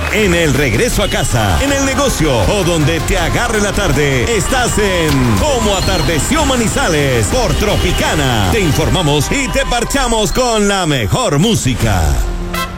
En el regreso a casa, en el negocio o donde te agarre la tarde, estás en Cómo Atardeció Manizales por Tropicana. Te informamos y te parchamos con la mejor música.